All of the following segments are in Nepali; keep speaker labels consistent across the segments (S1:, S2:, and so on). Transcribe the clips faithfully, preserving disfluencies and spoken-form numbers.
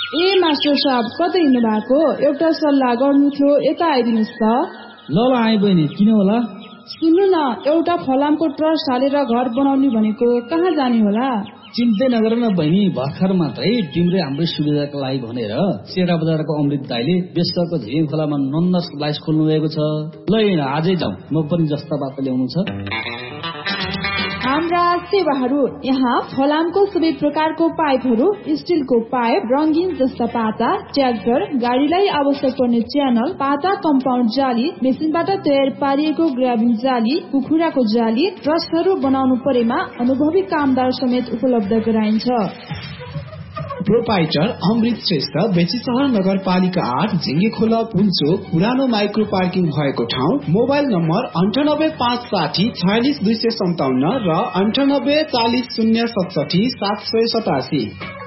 S1: ए मास्टर साहब कतै हिँड्नु भएको? एउटा सल्लाह गर्नु थियो, यता आइदिनुहोस् त।
S2: ल ल आए बहिनी, किन होला?
S1: सुन्नु न, एउटा फलामको ट्रस्ट हालेर घर बनाउने भनेको, कहाँ जाने होला?
S2: चिन्तै नगर न बहिनी, भर्खर मात्रै तिम्रै हाम्रै सुविधाको लागि भनेर सेरा बजारको अमृत दाइले बेसरको झिङ खोलामा नन्दा स्लाइस खोल्नु भएको छ। ल हिँड, आजै जाउँ, म पनि जस्ता बात ल्याउनु छ।
S1: हाम्रा सेवाहरू यहाँ फलामको सबै प्रकारको पाइपहरू, स्टिलको पाइप, रंगीन जस्ता पाता, ट्र्याक्टर, गाडीलाई आवश्यक पर्ने च्यानल, पाता कम्पाउन्ड जाली, मेसिनबाट तयार पारिएको ग्राबिङ जाली, कुखुराको जाली, ट्रस्टहरू बनाउनु परेमा अनुभवी कामदार समेत उपलब्ध गराइन्छ।
S3: प्रोपाइटर अमृत श्रेष्ठ, बेचीसहर नगरपालिका आठ, झिङ्गे खोला पुल्चोक, पुरानो माइक्रो पार्किङ भएको ठाउँ। मोबाइल नम्बर अन्ठानब्बे पाँच साठी छयालिस दुई सय सन्ताउन्न र अन्ठानब्बे चालिस शून्य सतसठी सात सय सतासी।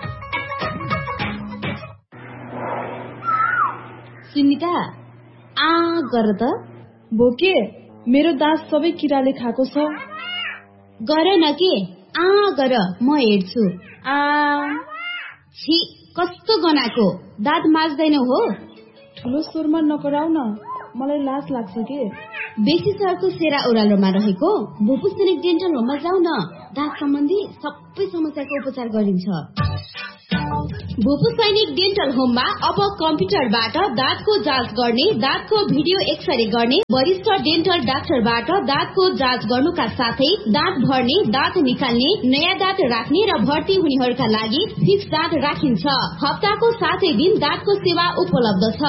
S4: सुनिता, आ गर त।
S1: बोके, मेरो दाँत सबै किराले खाएको छ।
S4: गर न के, आ गर, म हेर्छु। आ छी, कस्तो गनाको, दाँत माझ्दैन हो?
S1: ठुलो स्वरमा नकराउ न, मलाई लाज लाग्छ के।
S4: बेसी सहरको सेरा ओह्रालोमा रहेको भूपू सैनिक डेन्टल होममा जाऊ न, दाँत सम्बन्धी सबै समस्याको उपचार गरिन्छ। भूपू सैनिक डेन्टल होममा अब कम्प्युटरबाट दाँतको जाँच गर्ने, दाँतको भिडियो एक्सरे गर्ने, वरिष्ठ डेन्टल डाक्टरबाट दाँतको जाँच गर्नुका साथै दाँत भर्ने, दाँत निकाल्ने, नयाँ दाँत राख्ने र भर्ती हुनेहरूका लागि फिक्स दाँत राखिन्छ। हप्ताको सातै दिन दाँतको सेवा उपलब्ध छ।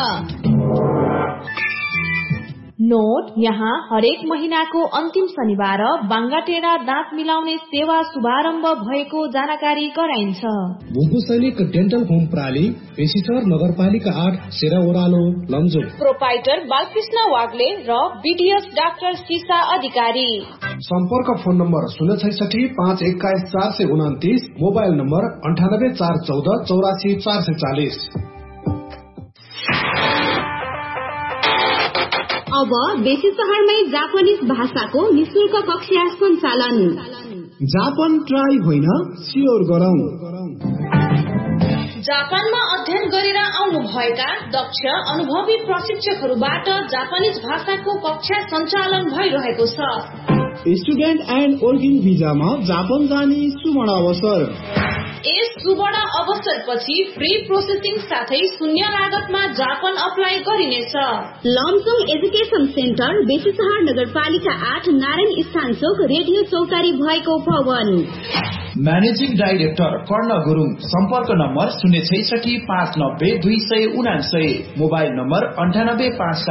S5: नोट, यहाँ हरेक महिनाको अन्तिम शनिबार बाङ्गाटेडा दाँत मिलाउने सेवा शुभारम्भ भएको जानकारी गराइन्छ।
S6: भूपू सैनिक डेन्टल होम प्राली, बेसीसहर नगरपालिका आठ, सेरा ओह्रालो, लमजुङ।
S5: प्रोपाइटर बालकृष्ण वाग्ले र बीडीएस डाक्टर सीसा अधिकारी।
S6: सम्पर्क फोन नम्बर शून्य छैसठी पाँच एक्काइस चार सय उन्तिस, मोबाइल नम्बर अन्ठानब्बे चार चौध चौरासी चार सय चालिस।
S4: अब बेसी सहरमै जापानिज भाषाको निशुल्क कक्षा सञ्चालन।
S3: जापान ट्राई होइन, सियोर गरौं।
S5: जापानमा अध्ययन गरेर आउनु भएका दक्ष अनुभवी प्रशिक्षकहरूबाट जापानिज भाषाको कक्षा सञ्चालन भइरहेको छ।
S3: स्टुडेन्ट एन्ड वर्किङ भिजामा जापान जाने सुवर्ण अवसर।
S5: यस सुवर्ण अवसरपछि फ्री प्रोसेसिङ साथै शून्य लागतमा जापान अप्लाई गरिनेछ।
S4: लमजुङ एजुकेसन सेन्टर, बेसीसहर नगरपालिका आठ, नारायण स्थान चोक, रेडियो चौतारी भएको भवन।
S7: म्यानेजिङ डाइरेक्टर कर्ण गुरुङ, सम्पर्क नम्बर शून्य छैसठी पाँच नब्बे दुई सय उनासय, मोबाइल नम्बर अन्ठानब्बे पाँच